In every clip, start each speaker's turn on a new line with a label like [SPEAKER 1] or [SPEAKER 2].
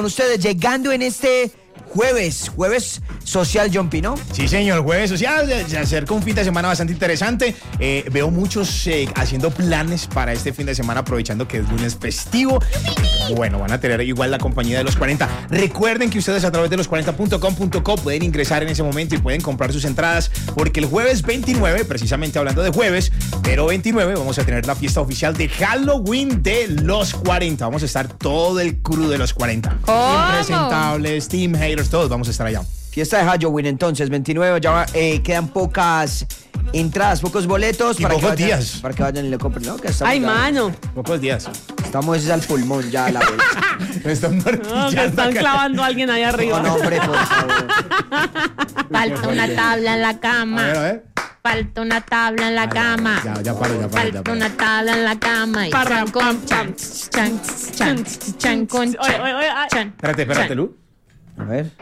[SPEAKER 1] Con ustedes llegando en este jueves social, Jumpy, ¿no?
[SPEAKER 2] Sí, señor, jueves social. Se acerca un fin de semana bastante interesante. Veo muchos haciendo planes para este fin de semana, aprovechando que es lunes festivo. Bueno, van a tener igual la compañía de los 40. Recuerden que ustedes a través de los40.com.co pueden ingresar en ese momento y pueden comprar sus entradas, porque el jueves 29, precisamente hablando de jueves, pero 29, vamos a tener la fiesta oficial de Halloween de los 40. Vamos a estar todo el crew de los 40. Impresentables, Team Haters, todos vamos a estar allá.
[SPEAKER 1] Fiesta de Halloween, entonces, 29, ya quedan pocas entradas, pocos boletos.
[SPEAKER 2] Y pocos días.
[SPEAKER 1] Para que vayan y le compren, ¿no?
[SPEAKER 3] Ay, mano.
[SPEAKER 2] Pocos días.
[SPEAKER 1] Estamos al pulmón ya a la vuelta.
[SPEAKER 2] Me están martillando.
[SPEAKER 3] No, que están clavando a alguien ahí arriba.
[SPEAKER 1] No, hombre, por favor.
[SPEAKER 4] Falta una tabla en la cama.
[SPEAKER 2] A ver.
[SPEAKER 4] Falta una tabla en la cama.
[SPEAKER 2] Ya paro.
[SPEAKER 4] Falta una tabla en la cama. Y
[SPEAKER 3] Parra,
[SPEAKER 4] chan con
[SPEAKER 3] pam,
[SPEAKER 4] chan con chan.
[SPEAKER 2] Espérate, Lu.
[SPEAKER 1] A ver.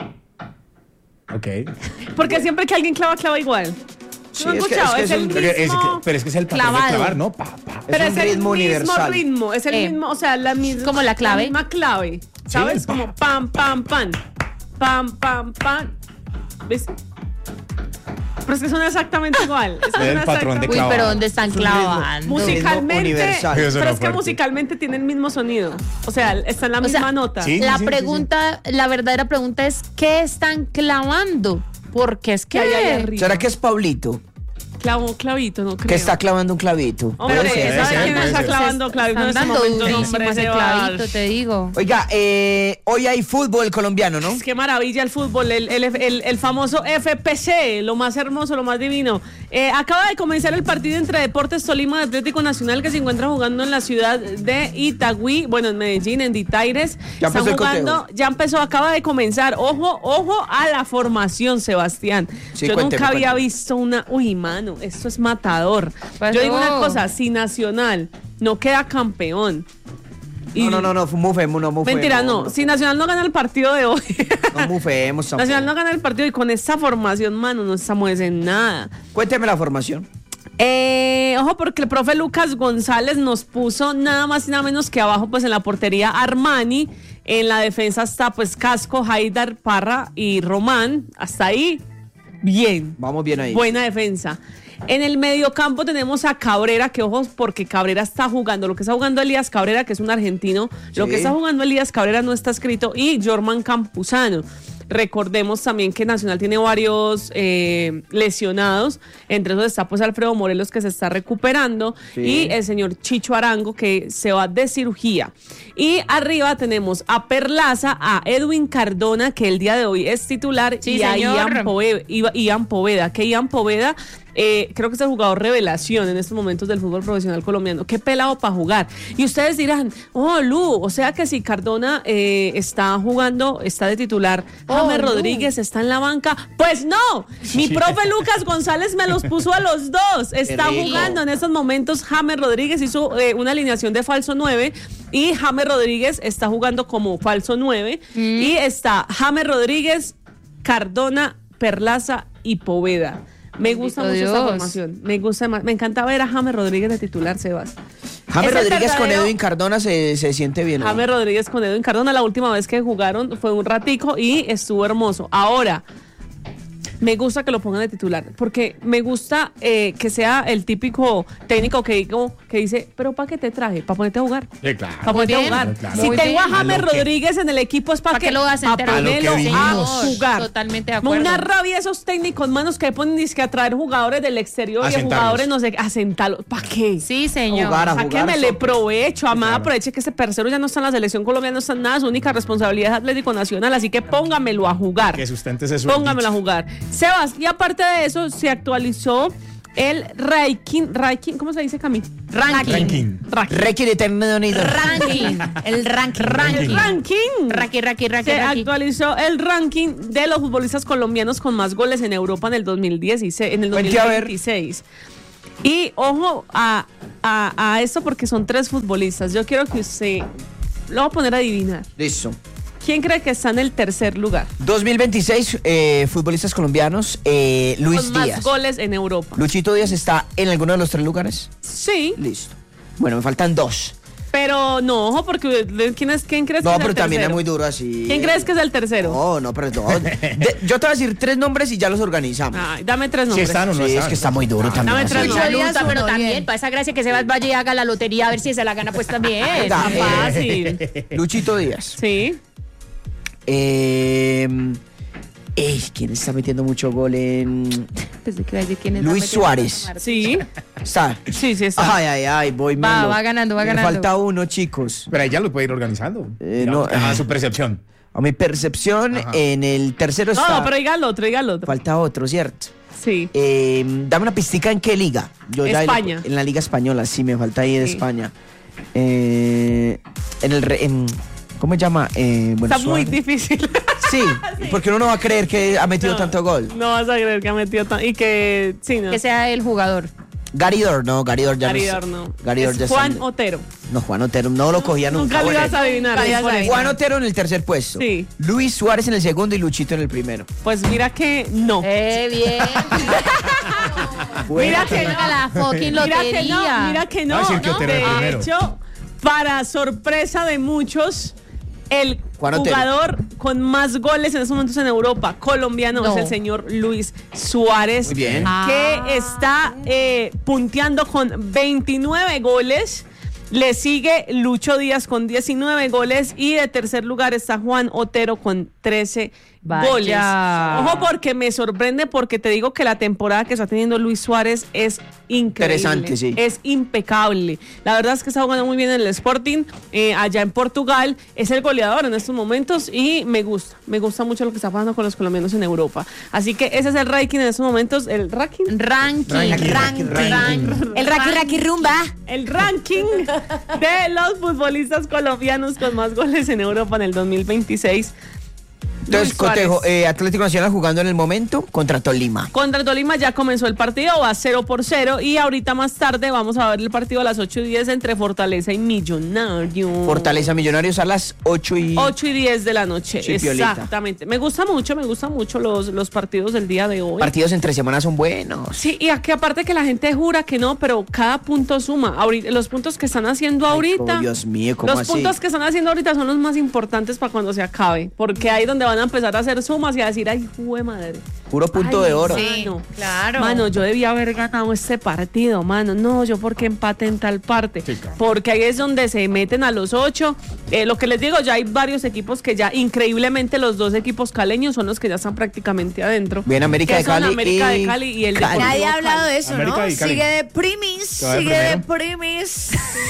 [SPEAKER 2] Ok.
[SPEAKER 3] Porque siempre que alguien clava igual.
[SPEAKER 1] Sí,
[SPEAKER 3] ¿No has
[SPEAKER 1] es que-
[SPEAKER 3] escuchado?
[SPEAKER 1] es
[SPEAKER 3] Es
[SPEAKER 1] que
[SPEAKER 3] el mismo.
[SPEAKER 2] Pero es que es el patrón de
[SPEAKER 4] Clavado.
[SPEAKER 2] clavar, ¿no?
[SPEAKER 3] Pero
[SPEAKER 1] un
[SPEAKER 3] es el
[SPEAKER 1] ritmo
[SPEAKER 3] mismo
[SPEAKER 1] universal.
[SPEAKER 3] ritmo, es el mismo, o sea, la misma.
[SPEAKER 4] Como la clave.
[SPEAKER 3] La misma clave, ¿sabes?
[SPEAKER 2] Sí,
[SPEAKER 3] como pam, pam, pam. Pam, pam, pam. ¿Ves? Pero es que suena exactamente igual. Es que
[SPEAKER 2] Es el
[SPEAKER 3] suena
[SPEAKER 2] patrón de
[SPEAKER 4] Uy,
[SPEAKER 2] clavado.
[SPEAKER 4] pero ¿dónde están clavando?
[SPEAKER 3] musicalmente,
[SPEAKER 1] universal.
[SPEAKER 2] Eso
[SPEAKER 3] pero
[SPEAKER 2] no
[SPEAKER 3] es que
[SPEAKER 2] fuerte.
[SPEAKER 3] musicalmente tiene el mismo sonido. O sea, está en la misma nota.
[SPEAKER 2] sí.
[SPEAKER 4] La pregunta, la verdadera pregunta es ¿qué están clavando? Porque es que
[SPEAKER 3] Que hay ahí arriba.
[SPEAKER 1] ¿Será que es Pablito
[SPEAKER 3] Clavito, no creo.
[SPEAKER 1] que está clavando un clavito?
[SPEAKER 3] Hombre,
[SPEAKER 2] Puede ser,
[SPEAKER 3] ¿sabe quién
[SPEAKER 2] puede
[SPEAKER 3] está
[SPEAKER 2] ser.
[SPEAKER 3] clavando clavito en este
[SPEAKER 4] están dando
[SPEAKER 3] momento? No,
[SPEAKER 4] durísimo
[SPEAKER 3] hombre,
[SPEAKER 4] ese
[SPEAKER 3] Sebas.
[SPEAKER 4] clavito, te digo.
[SPEAKER 1] Oiga, hoy hay fútbol colombiano, ¿no?
[SPEAKER 3] Qué maravilla el fútbol, el famoso FPC, lo más hermoso, lo más divino. Acaba de comenzar el partido entre Deportes Tolima y Atlético Nacional, que se encuentra jugando en la ciudad de Itagüí, bueno, en Medellín, en Ditaires.
[SPEAKER 1] Ya
[SPEAKER 3] Están
[SPEAKER 1] empezó el
[SPEAKER 3] jugando,
[SPEAKER 1] conteo.
[SPEAKER 3] ya empezó, acaba de comenzar. Ojo a la formación, Sebastián.
[SPEAKER 1] Sí,
[SPEAKER 3] Yo
[SPEAKER 1] cuénteme,
[SPEAKER 3] nunca había
[SPEAKER 1] cuénteme.
[SPEAKER 3] visto una... Uy, mano, esto es matador.
[SPEAKER 4] Pues
[SPEAKER 3] Yo digo una
[SPEAKER 4] no.
[SPEAKER 3] cosa, si Nacional no queda campeón... y-
[SPEAKER 1] No, mufemos.
[SPEAKER 3] Mentira, no. Si Nacional no gana el partido de hoy...
[SPEAKER 1] No mufemos tampoco.
[SPEAKER 3] Nacional no gana el partido y con esta formación, mano, no estamos en nada.
[SPEAKER 1] Cuénteme la formación.
[SPEAKER 3] Ojo, porque el profe Lucas González nos puso nada más y nada menos que abajo, pues en la portería Armani. En la defensa está pues Casco, Haidar, Parra y Román. Hasta ahí, bien.
[SPEAKER 1] Vamos bien ahí.
[SPEAKER 3] Buena defensa. En el mediocampo tenemos a Cabrera, que ojo, porque Cabrera está jugando. Lo que está jugando Elías Cabrera, que es un argentino, lo
[SPEAKER 1] Sí.
[SPEAKER 3] que está jugando Elías Cabrera no está escrito. Y Jorman Campuzano. Recordemos también que Nacional tiene varios lesionados. Entre esos está pues Alfredo Morelos, que se está recuperando.
[SPEAKER 1] Sí.
[SPEAKER 3] Y el señor Chicho Arango, que se va de cirugía. Y arriba tenemos a Perlaza, a Edwin Cardona, que el día de hoy es titular.
[SPEAKER 4] Sí,
[SPEAKER 3] y a
[SPEAKER 4] señor.
[SPEAKER 3] Ian Poveda, que Ian Poveda creo que es el jugador revelación en estos momentos del fútbol profesional colombiano. Qué pelado para jugar. Y ustedes dirán, oh, Lu, o sea que si Cardona está jugando, está de titular, James
[SPEAKER 4] Lu.
[SPEAKER 3] Rodríguez está en la banca. Pues no, mi profe Lucas González me los puso a los dos. Está
[SPEAKER 1] rico.
[SPEAKER 3] jugando en estos momentos. James Rodríguez hizo una alineación de falso 9 y James Rodríguez está jugando como falso 9. Y está James Rodríguez, Cardona, Perlaza y Poveda. Me gusta mucho
[SPEAKER 4] Bendito
[SPEAKER 3] esta
[SPEAKER 4] Dios.
[SPEAKER 3] formación. Me gusta más. Me encanta ver a James Rodríguez de titular, Sebas.
[SPEAKER 1] James
[SPEAKER 3] Es el
[SPEAKER 1] Rodríguez con
[SPEAKER 3] verdadero-
[SPEAKER 1] Edwin Cardona se siente bien. ¿no?
[SPEAKER 3] James Rodríguez con Edwin Cardona, la última vez que jugaron fue un ratico y estuvo hermoso. Ahora, me gusta que lo pongan de titular, porque me gusta que sea el típico técnico que dice, pero ¿para qué te traje? ¿Para ponerte a jugar?
[SPEAKER 2] Sí, claro.
[SPEAKER 3] Para ponerte a
[SPEAKER 4] bien,
[SPEAKER 3] jugar.
[SPEAKER 2] claro.
[SPEAKER 3] Si
[SPEAKER 4] Muy
[SPEAKER 3] tengo a
[SPEAKER 4] bien.
[SPEAKER 3] James
[SPEAKER 2] A lo que-
[SPEAKER 3] Rodríguez en el equipo es para
[SPEAKER 4] ¿Pa' qué lo vas a
[SPEAKER 3] pa'
[SPEAKER 4] enterar?
[SPEAKER 3] ponerlo
[SPEAKER 2] A lo que
[SPEAKER 3] a
[SPEAKER 2] vimos.
[SPEAKER 3] jugar.
[SPEAKER 4] Totalmente de acuerdo.
[SPEAKER 3] Una rabia esos técnicos, manos, que ponen dizque a traer jugadores del exterior
[SPEAKER 2] A
[SPEAKER 3] y
[SPEAKER 2] sentarlos.
[SPEAKER 3] jugadores, no sé, a sentarlos. ¿Para qué?
[SPEAKER 4] Sí, señor.
[SPEAKER 1] Jugar a
[SPEAKER 3] Sáqueme le
[SPEAKER 1] soccer.
[SPEAKER 3] provecho, amada,
[SPEAKER 2] claro.
[SPEAKER 3] aproveche que ese parcero ya no está en la selección colombiana, no está en nada, su única responsabilidad es Atlético Nacional, así que póngamelo a jugar.
[SPEAKER 2] Que sustente ese sueldito.
[SPEAKER 3] Póngamelo a jugar. Sebas, y aparte de eso, se actualizó el ranking, ¿cómo se dice, Cami?
[SPEAKER 2] Ranking.
[SPEAKER 1] Requiere eternidad.
[SPEAKER 4] Ranking. El ranking.
[SPEAKER 3] El ranking.
[SPEAKER 4] Raki.
[SPEAKER 3] Se actualizó el ranking de los futbolistas colombianos con más goles en Europa en el 2016, en el
[SPEAKER 1] Cuente a ver.
[SPEAKER 3] 2026. Y ojo a esto porque son 3 futbolistas. Yo quiero que usted lo va a poner a adivinar.
[SPEAKER 1] Listo.
[SPEAKER 3] ¿Quién cree que está en el tercer lugar?
[SPEAKER 1] 2026, futbolistas colombianos, Luis
[SPEAKER 3] Con más
[SPEAKER 1] Díaz.
[SPEAKER 3] goles en Europa.
[SPEAKER 1] ¿Luchito Díaz está en alguno de los 3 lugares?
[SPEAKER 3] Sí.
[SPEAKER 1] Listo. Bueno, me faltan 2.
[SPEAKER 3] Pero no, ojo, porque ¿quién crees que es el tercero?
[SPEAKER 1] No, pero también es muy duro así.
[SPEAKER 3] ¿Quién crees que es el tercero?
[SPEAKER 1] No, pero no. Yo te voy a decir 3 nombres y ya los organizamos.
[SPEAKER 3] Ay, dame 3
[SPEAKER 2] Si
[SPEAKER 3] nombres.
[SPEAKER 2] están o no
[SPEAKER 1] Sí,
[SPEAKER 2] están.
[SPEAKER 1] es que está muy duro también.
[SPEAKER 3] Dame
[SPEAKER 1] así.
[SPEAKER 3] 3
[SPEAKER 4] Lucho
[SPEAKER 3] nombres.
[SPEAKER 4] Díaz, pero
[SPEAKER 5] uno,
[SPEAKER 4] también,
[SPEAKER 5] bien.
[SPEAKER 4] para esa gracia que Sebas vaya y haga la lotería a ver si se la gana, pues también.
[SPEAKER 1] Venga.
[SPEAKER 3] Está fácil.
[SPEAKER 1] Luchito Díaz.
[SPEAKER 3] Sí.
[SPEAKER 1] ¿Quién está metiendo mucho gol en...?
[SPEAKER 4] Pensé que iba a decir quién es
[SPEAKER 1] Luis
[SPEAKER 4] la metida.
[SPEAKER 1] Suárez.
[SPEAKER 3] Sí.
[SPEAKER 1] ¿Está?
[SPEAKER 3] Sí, está.
[SPEAKER 1] Ay, voy
[SPEAKER 4] Va,
[SPEAKER 1] Melo.
[SPEAKER 4] va ganando, va
[SPEAKER 1] Me
[SPEAKER 4] ganando.
[SPEAKER 1] falta uno, chicos.
[SPEAKER 2] Pero ahí ya lo puede ir organizando.
[SPEAKER 1] No.
[SPEAKER 2] A su percepción.
[SPEAKER 1] A mi percepción,
[SPEAKER 2] Ajá.
[SPEAKER 1] en el tercero está...
[SPEAKER 3] No, pero diga el otro.
[SPEAKER 1] Falta otro, ¿cierto?
[SPEAKER 3] Sí.
[SPEAKER 1] Dame una pistica en qué liga.
[SPEAKER 3] España.
[SPEAKER 1] En la liga española, sí, me falta ahí de
[SPEAKER 3] Sí.
[SPEAKER 1] España. ¿Cómo se llama? Bueno,
[SPEAKER 3] Está muy
[SPEAKER 1] Suárez.
[SPEAKER 3] difícil.
[SPEAKER 1] Sí, porque uno no va a creer que ha metido tanto gol.
[SPEAKER 3] No vas a creer que ha metido tanto. Y que. Sí, no.
[SPEAKER 4] Que sea el jugador.
[SPEAKER 1] Garidor ya
[SPEAKER 3] Garidor
[SPEAKER 1] no.
[SPEAKER 3] no.
[SPEAKER 1] Garidor
[SPEAKER 3] Es
[SPEAKER 1] ya
[SPEAKER 3] Juan
[SPEAKER 1] está-
[SPEAKER 3] Otero.
[SPEAKER 1] No, Juan Otero, no lo cogía nunca.
[SPEAKER 3] Nunca lo ibas
[SPEAKER 1] Bueno,
[SPEAKER 3] a adivinar.
[SPEAKER 4] Nunca lo ibas a
[SPEAKER 3] por eso.
[SPEAKER 4] adivinar.
[SPEAKER 1] Juan Otero en el tercer puesto.
[SPEAKER 3] Sí.
[SPEAKER 1] Luis Suárez en el segundo y Luchito en el primero.
[SPEAKER 3] Pues mira que no.
[SPEAKER 4] Bien.
[SPEAKER 3] Mira que
[SPEAKER 4] Venga, la fucking
[SPEAKER 3] Mira que
[SPEAKER 4] lotería.
[SPEAKER 3] no, mira que no.
[SPEAKER 2] Va a decir que
[SPEAKER 3] ¿no?
[SPEAKER 2] Otero era el
[SPEAKER 3] De
[SPEAKER 2] primero.
[SPEAKER 3] hecho, para sorpresa de muchos, el
[SPEAKER 1] Juan Otero.
[SPEAKER 3] jugador con más goles en estos momentos en Europa, colombiano,
[SPEAKER 4] No.
[SPEAKER 3] es el señor Luis Suárez.
[SPEAKER 1] Muy bien.
[SPEAKER 3] Que está punteando con 29 goles. Le sigue Lucho Díaz con 19 goles y de tercer lugar está Juan Otero con 13
[SPEAKER 4] Vaya.
[SPEAKER 3] goles. Ojo, porque me sorprende, porque te digo que la temporada que está teniendo Luis Suárez es increíble.
[SPEAKER 1] Interesante, sí.
[SPEAKER 3] Es impecable. La verdad es que está jugando muy bien en el Sporting, allá en Portugal. Es el goleador en estos momentos y me gusta mucho lo que está pasando con los colombianos en Europa. Así que ese es el ranking en estos momentos, el ranking.
[SPEAKER 4] Ranking. El Raki Rumba.
[SPEAKER 3] El ranking de los futbolistas colombianos con más goles en Europa en el 2026.
[SPEAKER 1] Entonces,
[SPEAKER 3] Luis Suárez.
[SPEAKER 1] Cotejo, Atlético Nacional jugando en el momento contra Tolima.
[SPEAKER 3] Contra Tolima ya comenzó el partido, va 0-0 y ahorita más tarde vamos a ver el partido a las 8:10 entre Fortaleza y Millonario.
[SPEAKER 1] Fortaleza Millonarios a las
[SPEAKER 3] 8:10 de la noche.
[SPEAKER 1] Sí, piolita.
[SPEAKER 3] Exactamente. Me gusta mucho los partidos del día de hoy.
[SPEAKER 1] Partidos entre semanas son buenos.
[SPEAKER 3] Sí, y aquí aparte que la gente jura que no, pero cada punto suma. Ahorita, los puntos que están haciendo ahorita.
[SPEAKER 1] Oh, Dios mío, ¿cómo
[SPEAKER 3] Los
[SPEAKER 1] así?
[SPEAKER 3] puntos que están haciendo ahorita son los más importantes para cuando se acabe. Porque ahí donde van a empezar a hacer sumas y a decir, ay, jue madre.
[SPEAKER 1] Puro punto
[SPEAKER 3] Ay,
[SPEAKER 1] de oro.
[SPEAKER 4] Sí,
[SPEAKER 3] mano.
[SPEAKER 4] claro.
[SPEAKER 3] Mano, yo debía haber ganado este partido, mano. No, yo porque empate en tal parte.
[SPEAKER 2] Sí, claro.
[SPEAKER 3] Porque ahí es donde se meten a los 8. Lo que les digo, ya hay varios equipos que ya, increíblemente, los 2 equipos caleños son los que ya están prácticamente adentro.
[SPEAKER 1] Bien, América
[SPEAKER 3] Que
[SPEAKER 1] de
[SPEAKER 3] son
[SPEAKER 1] Cali
[SPEAKER 3] América de Cali y el
[SPEAKER 1] Cali.
[SPEAKER 3] Deportivo
[SPEAKER 5] Nadie ha
[SPEAKER 3] Cali.
[SPEAKER 5] hablado de eso,
[SPEAKER 2] América
[SPEAKER 5] ¿no?
[SPEAKER 2] y Cali.
[SPEAKER 5] Sigue de primis,
[SPEAKER 2] ¿Qué va de
[SPEAKER 5] sigue de
[SPEAKER 2] primero?
[SPEAKER 5] primis.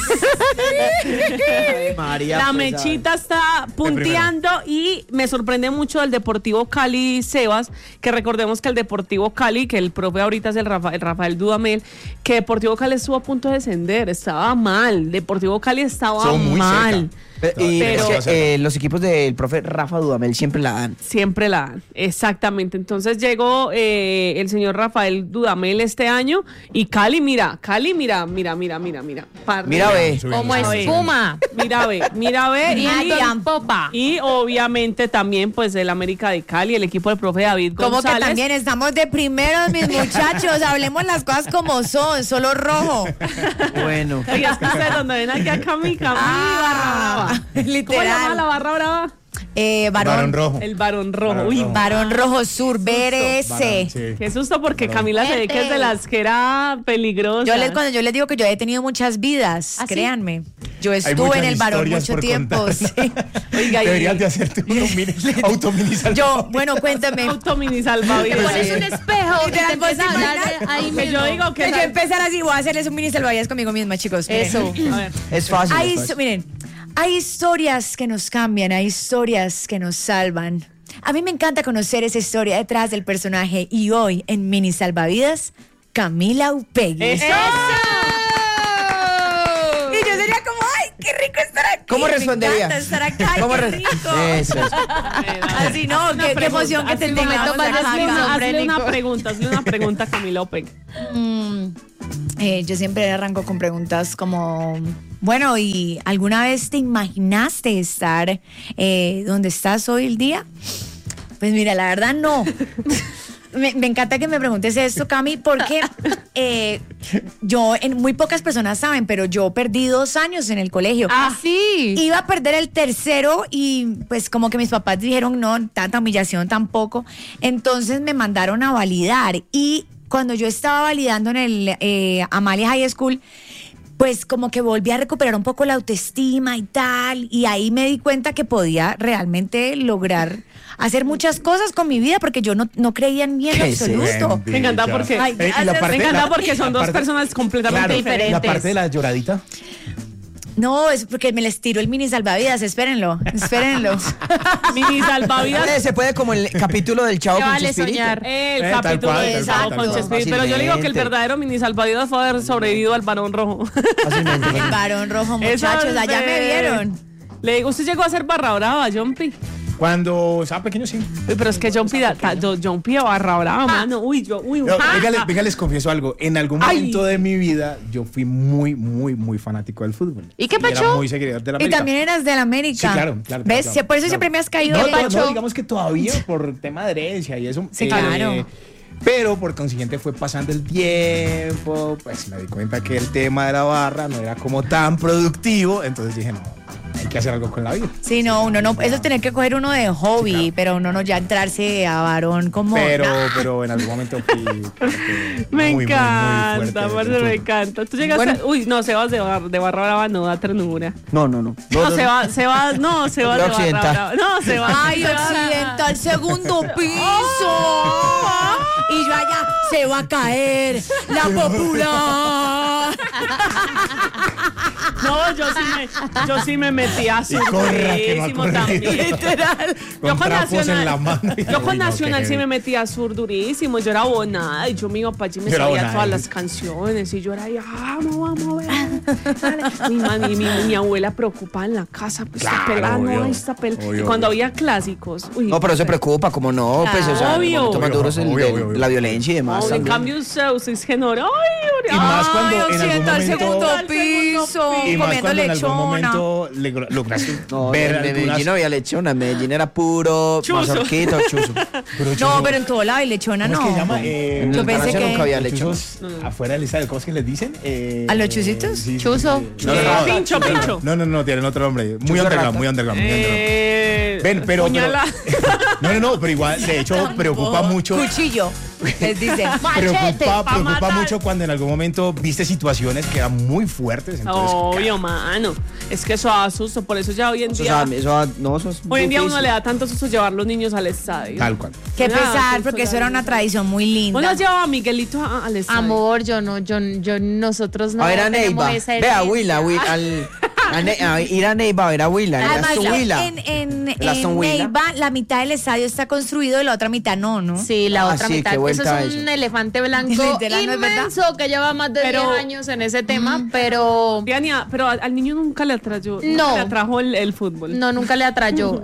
[SPEAKER 1] María,
[SPEAKER 3] La
[SPEAKER 1] pues,
[SPEAKER 3] mechita está punteando y me sorprende mucho el Deportivo Cali, Sebas, que recordemos que el Deportivo Cali, que el profe ahorita es el Rafael Dudamel, que Deportivo Cali estuvo a punto de descender, estaba mal, Deportivo Cali estaba
[SPEAKER 2] Estuvo muy
[SPEAKER 3] mal.
[SPEAKER 1] Pero,
[SPEAKER 3] Pero-
[SPEAKER 1] es que, los equipos del profe Rafa Dudamel siempre la dan.
[SPEAKER 3] Siempre la dan, exactamente. Entonces llegó el señor Rafael Dudamel este año y Cali, mira. Pa' arriba.
[SPEAKER 1] Mira, ve.
[SPEAKER 4] Como
[SPEAKER 3] A ver.
[SPEAKER 4] espuma.
[SPEAKER 3] Mira, ve.
[SPEAKER 4] Viento en popa.
[SPEAKER 3] Y obviamente también pues el América de Cali, el equipo del profe David
[SPEAKER 5] Como
[SPEAKER 3] González.
[SPEAKER 5] que también estamos de primeros, mis muchachos. Hablemos las cosas como son, solo rojo.
[SPEAKER 1] Bueno.
[SPEAKER 3] Oye, es que ustedes donde ven aquí a Cami, barra brava. ¿Cómo se llama la
[SPEAKER 5] literal.
[SPEAKER 3] barra brava?
[SPEAKER 2] Varón rojo.
[SPEAKER 3] El Barón Rojo.
[SPEAKER 2] Varón
[SPEAKER 3] Uy,
[SPEAKER 2] Rojo.
[SPEAKER 5] Varón Rojo Sur, BRS.
[SPEAKER 2] Varón, sí.
[SPEAKER 3] qué susto porque Camila se ve que es de las que era peligrosa.
[SPEAKER 5] Cuando yo les digo que yo he tenido muchas vidas,
[SPEAKER 4] ¿Ah, sí?
[SPEAKER 5] créanme. Yo
[SPEAKER 2] Hay
[SPEAKER 5] estuve
[SPEAKER 2] muchas
[SPEAKER 5] en el Varón
[SPEAKER 2] historias
[SPEAKER 5] mucho
[SPEAKER 2] por
[SPEAKER 5] tiempo.
[SPEAKER 2] contar.
[SPEAKER 5] Sí.
[SPEAKER 3] Oiga,
[SPEAKER 2] Deberías de hacerte automini
[SPEAKER 5] Yo, bueno, cuéntame.
[SPEAKER 3] Automini salvavidas.
[SPEAKER 4] Te pones un espejo y te
[SPEAKER 5] Literal, ¿vos
[SPEAKER 4] empiezas a
[SPEAKER 5] te
[SPEAKER 4] hablar
[SPEAKER 5] imaginas?
[SPEAKER 4] ahí
[SPEAKER 3] Que yo
[SPEAKER 4] mismo.
[SPEAKER 3] digo que
[SPEAKER 5] Que yo empezar así, voy a hacerles un mini salvavidas conmigo misma, chicos. Miren.
[SPEAKER 4] Eso.
[SPEAKER 3] A ver.
[SPEAKER 1] Es fácil.
[SPEAKER 5] Hay,
[SPEAKER 1] es fácil.
[SPEAKER 5] miren, hay historias que nos cambian, hay historias que nos salvan. A mí me encanta conocer esa historia detrás del personaje y hoy en Mini Salvavidas, Camila Upegui.
[SPEAKER 3] ¡Eso!
[SPEAKER 5] Y yo sería como, ay, qué rico estar aquí.
[SPEAKER 1] ¿Cómo
[SPEAKER 5] Me
[SPEAKER 1] respondería?
[SPEAKER 5] encanta estar acá, ay,
[SPEAKER 1] ¿Cómo
[SPEAKER 5] qué
[SPEAKER 1] re-
[SPEAKER 5] rico.
[SPEAKER 1] Eso es.
[SPEAKER 5] Así no, qué emoción que te
[SPEAKER 3] Hazle
[SPEAKER 5] tengamos
[SPEAKER 3] una-
[SPEAKER 5] acá.
[SPEAKER 3] hazle una
[SPEAKER 4] esquizofrénico.
[SPEAKER 3] pregunta, hazle una pregunta a Camila Opeg.
[SPEAKER 5] Yo siempre arranco con preguntas como, bueno, ¿y alguna vez te imaginaste estar donde estás hoy el día? Pues mira, la verdad no. Me encanta que me preguntes esto, Cami, porque muy pocas personas saben, pero yo perdí 2 años en el colegio.
[SPEAKER 4] Sí.
[SPEAKER 5] Iba a perder el tercero y pues como que mis papás dijeron, no, tanta humillación tampoco. Entonces me mandaron a validar y cuando yo estaba validando en el Amalia High School, pues como que volví a recuperar un poco la autoestima y tal, y ahí me di cuenta que podía realmente lograr hacer muchas cosas con mi vida porque yo no creía en mí en absoluto.
[SPEAKER 3] Me encanta porque,
[SPEAKER 5] Ay,
[SPEAKER 3] me encanta porque son dos personas completamente
[SPEAKER 2] Claro,
[SPEAKER 3] diferentes.
[SPEAKER 2] la parte de la lloradita.
[SPEAKER 5] No, es porque me les tiró el mini salvavidas, espérenlo.
[SPEAKER 3] Mini salvavidas.
[SPEAKER 1] Se puede como el capítulo del Chavo
[SPEAKER 4] ¿Qué
[SPEAKER 1] con
[SPEAKER 4] vale
[SPEAKER 1] Chespirito.
[SPEAKER 4] soñar?
[SPEAKER 3] El
[SPEAKER 2] Tal
[SPEAKER 3] capítulo
[SPEAKER 2] cual,
[SPEAKER 3] de
[SPEAKER 2] tal
[SPEAKER 3] Chavo
[SPEAKER 2] cual,
[SPEAKER 3] con
[SPEAKER 2] tal cual.
[SPEAKER 3] Chespirito. Pero yo le digo que el
[SPEAKER 1] Fácilmente.
[SPEAKER 3] verdadero mini salvavidas fue haber sobrevivido al Varón Rojo.
[SPEAKER 1] Fácilmente.
[SPEAKER 5] El varón rojo,
[SPEAKER 3] Eso
[SPEAKER 5] muchachos,
[SPEAKER 3] es
[SPEAKER 5] allá
[SPEAKER 3] de-
[SPEAKER 5] me vieron.
[SPEAKER 3] Le digo, ¿usted llegó a ser barra brava, Jumpy?
[SPEAKER 2] Cuando estaba pequeño, sí.
[SPEAKER 3] Uy, pero es que Jumpy barra brava, mano.
[SPEAKER 2] No, venga, les confieso algo. En algún
[SPEAKER 3] Ay.
[SPEAKER 2] momento de mi vida, yo fui muy, muy, muy fanático del fútbol.
[SPEAKER 4] ¿Y qué
[SPEAKER 2] Era
[SPEAKER 4] pacho?
[SPEAKER 2] muy seguidor de la
[SPEAKER 5] Y
[SPEAKER 2] América.
[SPEAKER 5] también eras del América.
[SPEAKER 2] Sí, claro.
[SPEAKER 5] ¿Ves?
[SPEAKER 2] claro,
[SPEAKER 5] Por eso
[SPEAKER 2] claro.
[SPEAKER 5] siempre me has caído
[SPEAKER 2] No,
[SPEAKER 5] bien.
[SPEAKER 2] no, digamos que todavía por tema de herencia y eso.
[SPEAKER 5] Sí, claro.
[SPEAKER 2] Pero por consiguiente fue pasando el tiempo, pues me di cuenta que el tema de la barra no era como tan productivo, entonces dije, no, hay que hacer algo con la vida.
[SPEAKER 5] Sí, no, uno no, eso es tener que coger uno de hobby,
[SPEAKER 2] Sí, claro.
[SPEAKER 5] pero uno no ya entrarse a varón como.
[SPEAKER 2] Pero en algún momento fui
[SPEAKER 3] Me
[SPEAKER 2] muy, muy, muy
[SPEAKER 3] encanta,
[SPEAKER 2] fuerte del
[SPEAKER 3] parce, me
[SPEAKER 2] fútbol.
[SPEAKER 3] encanta. Tú llegaste.
[SPEAKER 1] Bueno.
[SPEAKER 3] Uy, no, Sebas de barra brava no da ternura.
[SPEAKER 1] No.
[SPEAKER 3] No, Sebas de barra
[SPEAKER 1] Occidental.
[SPEAKER 3] brava. No, Sebas.
[SPEAKER 5] Ay, occidental, segundo piso. Y yo allá, se va a caer la popular.
[SPEAKER 3] No, yo sí me metí a
[SPEAKER 2] Y corra, que no ha
[SPEAKER 3] durísimo
[SPEAKER 2] corrido.
[SPEAKER 3] también. Literal.
[SPEAKER 2] Con trapos en la mano.
[SPEAKER 3] Yo con
[SPEAKER 2] Uy, no,
[SPEAKER 3] Nacional
[SPEAKER 2] qué
[SPEAKER 3] sí me
[SPEAKER 2] heavy.
[SPEAKER 3] metí a sur durísimo. Yo era abonada y yo me iba para allí y me
[SPEAKER 2] Yo era
[SPEAKER 3] sabía
[SPEAKER 2] abonada.
[SPEAKER 3] todas las canciones. Y yo era ahí, vamos, dale. Mi abuela preocupada en la casa. Pues está
[SPEAKER 2] Claro,
[SPEAKER 3] pelada,
[SPEAKER 2] obvio.
[SPEAKER 3] no, está pelada.
[SPEAKER 2] Obvio,
[SPEAKER 3] Y cuando
[SPEAKER 2] obvio.
[SPEAKER 3] había clásicos. Uy,
[SPEAKER 1] No, pero se preocupa, como no, pues, o sea,
[SPEAKER 3] Obvio.
[SPEAKER 1] el momento más duro es el
[SPEAKER 2] Obvio,
[SPEAKER 1] de
[SPEAKER 2] obvio.
[SPEAKER 1] la violencia y demás.
[SPEAKER 3] en
[SPEAKER 1] también.
[SPEAKER 3] cambio, usted es que no. Ay,
[SPEAKER 2] Y más cuando en algún
[SPEAKER 5] occidental,
[SPEAKER 2] momento-
[SPEAKER 5] segundo
[SPEAKER 3] Al segundo
[SPEAKER 5] piso.
[SPEAKER 2] Y más
[SPEAKER 5] Comiendo
[SPEAKER 2] cuando en algún
[SPEAKER 5] lechona.
[SPEAKER 2] momento lograste
[SPEAKER 1] No,
[SPEAKER 2] ver
[SPEAKER 1] en Medellín
[SPEAKER 2] algunas...
[SPEAKER 1] no había lechona, en Medellín era puro
[SPEAKER 3] Chuzo.
[SPEAKER 1] mazorquito, chuzo.
[SPEAKER 5] No, pero en todo lado hay lechona,
[SPEAKER 2] ¿Cómo
[SPEAKER 5] no.
[SPEAKER 2] es que se llama?
[SPEAKER 1] En
[SPEAKER 5] Yo
[SPEAKER 1] el
[SPEAKER 5] pensé
[SPEAKER 1] Palacio
[SPEAKER 5] que-
[SPEAKER 1] nunca había
[SPEAKER 2] Los
[SPEAKER 1] lechona.
[SPEAKER 2] chuzos afuera del estadio, ¿cómo es que les dicen?
[SPEAKER 5] ¿A los chuzitos?
[SPEAKER 2] Sí, sí,
[SPEAKER 4] Chuzo.
[SPEAKER 2] sí.
[SPEAKER 3] Pincho.
[SPEAKER 2] No, tienen otro nombre. Muy
[SPEAKER 1] Chuzo
[SPEAKER 2] underground,
[SPEAKER 1] rata.
[SPEAKER 2] muy underground. Ven, pero...
[SPEAKER 3] puñala.
[SPEAKER 2] No, pero igual, de hecho, preocupa mucho...
[SPEAKER 5] Cuchillo, les dicen.
[SPEAKER 2] Preocupa
[SPEAKER 3] matar.
[SPEAKER 2] mucho cuando en algún momento viste situaciones que eran muy fuertes. Entonces,
[SPEAKER 3] Obvio, mano. Es que eso da susto. Por eso ya hoy en
[SPEAKER 1] Eso,
[SPEAKER 3] día.
[SPEAKER 1] no, eso es
[SPEAKER 3] Hoy en día uno
[SPEAKER 1] difícil.
[SPEAKER 3] le da tanto susto llevar los niños al estadio.
[SPEAKER 2] tal cual.
[SPEAKER 5] Qué
[SPEAKER 3] Nada,
[SPEAKER 5] pesar,
[SPEAKER 3] pues,
[SPEAKER 5] porque eso era una tradición muy linda.
[SPEAKER 3] Uno llevaba a Miguelito al estadio.
[SPEAKER 4] Amor, nosotros no
[SPEAKER 1] A ver a
[SPEAKER 4] tenemos
[SPEAKER 1] Neiva.
[SPEAKER 4] esa
[SPEAKER 1] Ve a
[SPEAKER 4] herencia.
[SPEAKER 1] Willa, a ir a Neiva a ver a Willa.
[SPEAKER 5] Además,
[SPEAKER 1] Aston Villa.
[SPEAKER 5] en
[SPEAKER 1] El Aston Villa.
[SPEAKER 5] Neiva, la mitad del estadio está construido y la otra mitad no, ¿no?
[SPEAKER 4] Sí, la
[SPEAKER 1] Ah,
[SPEAKER 4] otra
[SPEAKER 1] sí,
[SPEAKER 4] mitad.
[SPEAKER 1] qué
[SPEAKER 4] Eso
[SPEAKER 1] vuelta
[SPEAKER 4] es un
[SPEAKER 1] eso.
[SPEAKER 4] elefante blanco
[SPEAKER 5] Literal, ¿no es verdad?
[SPEAKER 4] inmenso que lleva más de
[SPEAKER 3] Pero-
[SPEAKER 4] 10 años en ese tema, pero
[SPEAKER 3] Diania, pero al niño nunca le atrayó.
[SPEAKER 4] No.
[SPEAKER 3] Nunca le atrajo el fútbol.
[SPEAKER 4] no, nunca le atrayó.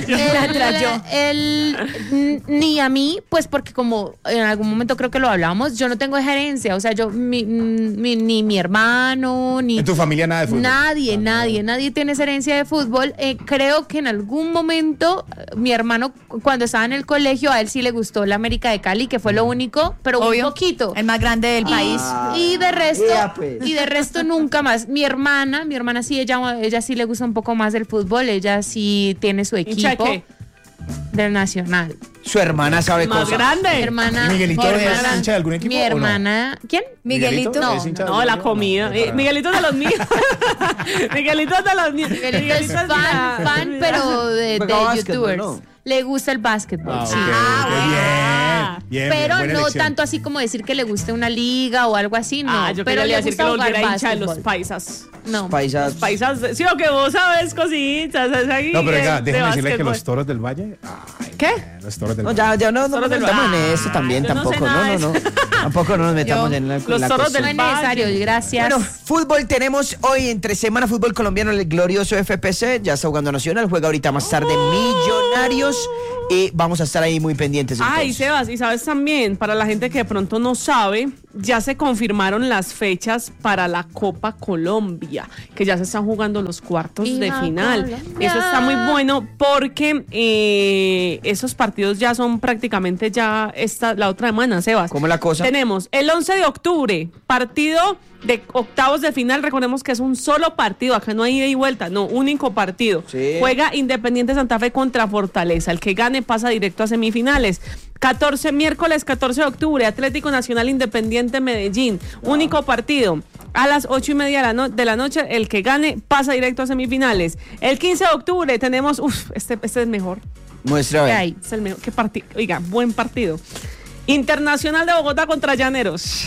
[SPEAKER 4] Ni a mí, pues porque como en algún momento creo que lo hablamos, yo no tengo gerencia, o sea, ni mi hermano, ni
[SPEAKER 2] En tu familia nada de fútbol.
[SPEAKER 4] nadie tiene esa herencia de fútbol. Creo que en algún momento mi hermano cuando estaba en el colegio a él sí le gustó la América de Cali, que fue lo único, pero
[SPEAKER 5] Obvio.
[SPEAKER 4] un poquito.
[SPEAKER 5] El más grande del país.
[SPEAKER 4] Y de resto,
[SPEAKER 1] Ya, pues.
[SPEAKER 4] y de resto nunca más. Mi hermana sí, ella sí le gusta un poco más del fútbol, ella sí tiene su
[SPEAKER 3] ¿Hincha de
[SPEAKER 4] equipo
[SPEAKER 3] qué?
[SPEAKER 4] del Nacional.
[SPEAKER 1] Su hermana sabe
[SPEAKER 3] Más
[SPEAKER 1] cosas.
[SPEAKER 3] grande.
[SPEAKER 4] Mi hermana,
[SPEAKER 2] ¿Y Miguelito
[SPEAKER 4] mi
[SPEAKER 2] es
[SPEAKER 4] hermana-
[SPEAKER 2] hincha de algún equipo
[SPEAKER 4] Mi
[SPEAKER 2] o no?
[SPEAKER 4] hermana, ¿quién?
[SPEAKER 5] Miguelito.
[SPEAKER 4] No,
[SPEAKER 2] ¿Es hincha de
[SPEAKER 3] No,
[SPEAKER 2] algún
[SPEAKER 3] la
[SPEAKER 2] equipo?
[SPEAKER 3] comida.
[SPEAKER 2] No, para nada.
[SPEAKER 3] Miguelito es de los míos. Miguelito es de los míos.
[SPEAKER 4] Miguelito es fan, pero de
[SPEAKER 1] Juega básquetbol,
[SPEAKER 4] youtubers.
[SPEAKER 1] ¿no?
[SPEAKER 4] Le gusta el básquetbol,
[SPEAKER 2] Ah,
[SPEAKER 4] sí.
[SPEAKER 2] ok, bien,
[SPEAKER 4] Pero
[SPEAKER 2] buena
[SPEAKER 4] no
[SPEAKER 2] elección.
[SPEAKER 4] tanto así como decir que le guste una liga o algo así, no.
[SPEAKER 3] Yo
[SPEAKER 4] pero
[SPEAKER 3] quería
[SPEAKER 4] le
[SPEAKER 3] decir que
[SPEAKER 4] gusta
[SPEAKER 3] lo
[SPEAKER 4] jugar
[SPEAKER 3] volviera hincha de los
[SPEAKER 4] básquetbol.
[SPEAKER 3] paisas.
[SPEAKER 4] No.
[SPEAKER 1] Paisas.
[SPEAKER 3] Paisas, sí, lo que vos sabes, cositas. Es ahí
[SPEAKER 2] No, pero venga,
[SPEAKER 3] de
[SPEAKER 2] déjame decirle que
[SPEAKER 3] básquetbol.
[SPEAKER 2] los Toros del Valle... Ay,
[SPEAKER 3] ¿Qué?
[SPEAKER 2] los Toros del
[SPEAKER 1] No,
[SPEAKER 2] Valle.
[SPEAKER 1] ya no
[SPEAKER 3] Toros
[SPEAKER 1] nos
[SPEAKER 3] del
[SPEAKER 1] metamos en
[SPEAKER 3] Valle.
[SPEAKER 1] eso también,
[SPEAKER 3] Yo no sé
[SPEAKER 1] tampoco.
[SPEAKER 3] nada de
[SPEAKER 1] No. Tampoco no nos metamos en la
[SPEAKER 3] Los
[SPEAKER 1] la
[SPEAKER 3] Toros
[SPEAKER 1] cuestión.
[SPEAKER 3] del
[SPEAKER 4] No es necesario,
[SPEAKER 3] Valle.
[SPEAKER 4] gracias.
[SPEAKER 1] Bueno, fútbol tenemos hoy entre semana fútbol colombiano, el glorioso FPC, ya está jugando Nacional, juega ahorita más tarde Millonarios y vamos a estar ahí muy pendientes.
[SPEAKER 3] Ay,
[SPEAKER 1] entonces.
[SPEAKER 3] Sebas, y sabes también, para la gente que de pronto no sabe, ya se confirmaron las fechas para la Copa Colombia, que ya se están jugando los cuartos de
[SPEAKER 4] Viva
[SPEAKER 3] final.
[SPEAKER 4] Colombia.
[SPEAKER 3] Eso está muy bueno porque esos partidos ya son prácticamente ya la otra semana, Sebas.
[SPEAKER 1] ¿Cómo es la cosa?
[SPEAKER 3] Tenemos el 11 de octubre, partido de octavos de final. Recordemos que es un solo partido, acá no hay ida y vuelta, no, único partido.
[SPEAKER 1] Sí.
[SPEAKER 3] Juega Independiente Santa Fe contra Fortaleza. El que gane pasa directo a semifinales. Miércoles 14 de octubre, Atlético Nacional Independiente Medellín. Único partido. A las 8:30 de la noche, el que gane pasa directo a semifinales. El 15 de octubre tenemos, este es mejor.
[SPEAKER 1] Muestra a
[SPEAKER 4] ¿Qué
[SPEAKER 1] ver.
[SPEAKER 4] hay?
[SPEAKER 3] Es el mejor. ¿Qué partido? Oiga, buen partido. Internacional de Bogotá contra Llaneros.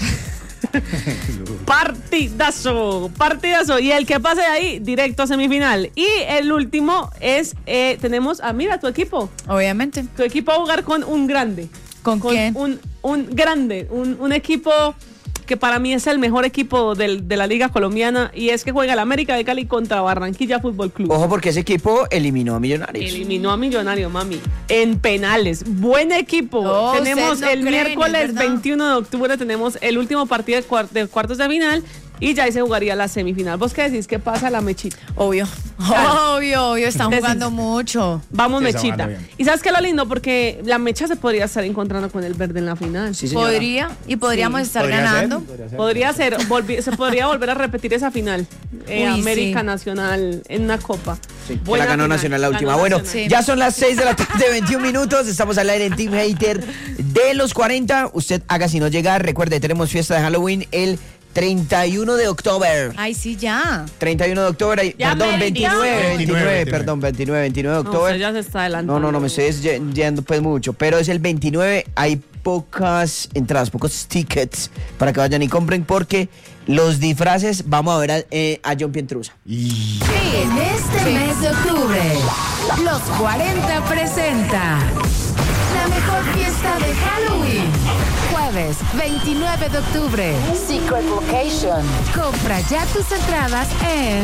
[SPEAKER 3] Partidazo. Y el que pase de ahí, directo a semifinal. Y el último es, tenemos, mira, tu equipo.
[SPEAKER 5] Obviamente.
[SPEAKER 3] Tu equipo va a jugar con un grande.
[SPEAKER 5] ¿Con quién?
[SPEAKER 3] Un grande, un equipo que para mí es el mejor equipo de la Liga Colombiana, y es que juega el América de Cali contra Barranquilla Fútbol Club.
[SPEAKER 1] Ojo, porque ese equipo eliminó a Millonarios.
[SPEAKER 3] Eliminó a Millonario, mami, en penales. Buen equipo.
[SPEAKER 5] No,
[SPEAKER 3] Tenemos
[SPEAKER 5] ustedes no
[SPEAKER 3] el
[SPEAKER 5] creen,
[SPEAKER 3] miércoles
[SPEAKER 5] ¿es verdad?
[SPEAKER 3] 21 de octubre, tenemos el último partido de cuartos de final, y ya ahí se jugaría la semifinal. ¿Vos qué decís? ¿Qué pasa la mechita?
[SPEAKER 5] Obvio.
[SPEAKER 3] Claro.
[SPEAKER 5] Obvio. Están
[SPEAKER 3] Decís-
[SPEAKER 5] jugando mucho.
[SPEAKER 3] Vamos,
[SPEAKER 2] Sí, está
[SPEAKER 3] mechita.
[SPEAKER 2] jugando bien.
[SPEAKER 3] ¿Y sabes qué es lo lindo? Porque la mecha se podría estar encontrando con el verde en la final.
[SPEAKER 1] Sí, señora.
[SPEAKER 5] Podría. Y podríamos estar
[SPEAKER 2] ¿Podría
[SPEAKER 5] ganando.
[SPEAKER 2] ser?
[SPEAKER 3] Se podría volver a repetir esa final.
[SPEAKER 5] Uy,
[SPEAKER 3] América
[SPEAKER 5] sí.
[SPEAKER 3] Nacional en una copa.
[SPEAKER 1] Sí, que
[SPEAKER 3] Buena
[SPEAKER 1] la ganó
[SPEAKER 3] final,
[SPEAKER 1] Nacional la
[SPEAKER 3] ganó
[SPEAKER 1] última. Bueno,
[SPEAKER 3] Nacional.
[SPEAKER 5] Sí.
[SPEAKER 1] ya son las 6 de la tarde, 21 minutos. Estamos al aire en Team Hater de los 40. Usted haga si no llega. Recuerde, tenemos fiesta de Halloween el 31 de octubre.
[SPEAKER 5] Ay, sí, ya.
[SPEAKER 1] 31 de octubre,
[SPEAKER 3] Ya
[SPEAKER 1] perdón,
[SPEAKER 3] meridió.
[SPEAKER 1] 29 de
[SPEAKER 3] No,
[SPEAKER 1] octubre.
[SPEAKER 3] usted ya se está adelantando.
[SPEAKER 1] No, me estoy yendo pues mucho, pero es el 29, hay pocas entradas, pocos tickets para que vayan y compren, porque los disfraces, vamos a ver a John Pientrusa.
[SPEAKER 6] En este mes de octubre, los 40 presenta la mejor fiesta de Halloween. Jueves 29 de octubre, Secret Location. Compra ya tus entradas en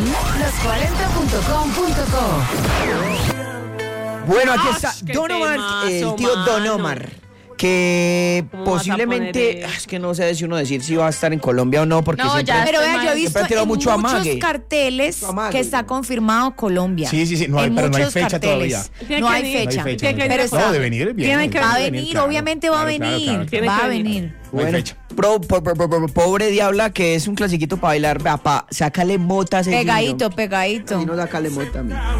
[SPEAKER 6] los40.com.co.
[SPEAKER 1] Bueno, aquí
[SPEAKER 3] ¡Ah,
[SPEAKER 1] está
[SPEAKER 3] qué
[SPEAKER 1] Don Omar,
[SPEAKER 3] temazo,
[SPEAKER 1] el tío Don
[SPEAKER 3] mano!
[SPEAKER 1] Omar, que
[SPEAKER 3] ¿Cómo vas a
[SPEAKER 1] posiblemente,
[SPEAKER 3] poner eso?
[SPEAKER 1] es que no sé si uno decir si va a estar en Colombia o no, porque
[SPEAKER 4] No,
[SPEAKER 1] siempre...
[SPEAKER 4] ya.
[SPEAKER 5] Pero vea, yo he
[SPEAKER 1] Siempre
[SPEAKER 5] visto
[SPEAKER 1] ha tirado
[SPEAKER 5] en
[SPEAKER 1] mucho
[SPEAKER 5] muchos
[SPEAKER 1] amague.
[SPEAKER 5] carteles
[SPEAKER 1] Mucho amague.
[SPEAKER 5] que está confirmado Colombia.
[SPEAKER 2] Sí, no hay-
[SPEAKER 5] En
[SPEAKER 2] pero no hay
[SPEAKER 5] muchos
[SPEAKER 2] fecha
[SPEAKER 5] carteles.
[SPEAKER 2] todavía.
[SPEAKER 3] Tiene
[SPEAKER 5] No
[SPEAKER 3] que
[SPEAKER 5] hay
[SPEAKER 3] venir.
[SPEAKER 5] fecha.
[SPEAKER 2] No hay fecha.
[SPEAKER 3] Tiene que
[SPEAKER 5] Pero
[SPEAKER 3] venir.
[SPEAKER 5] está-
[SPEAKER 2] No, de venir bien.
[SPEAKER 3] Tiene que
[SPEAKER 5] Va a
[SPEAKER 3] venir,
[SPEAKER 5] venir,
[SPEAKER 2] claro.
[SPEAKER 5] obviamente va a
[SPEAKER 2] Claro,
[SPEAKER 5] venir.
[SPEAKER 2] claro.
[SPEAKER 3] Tiene
[SPEAKER 5] Va
[SPEAKER 3] que
[SPEAKER 5] a
[SPEAKER 3] venir.
[SPEAKER 5] venir.
[SPEAKER 2] No hay fecha.
[SPEAKER 1] Pobre Diabla, que es un clasiquito para bailar, vea, sácale motas.
[SPEAKER 5] Pegadito, pegadito.
[SPEAKER 1] Si no, sácale mota a mí.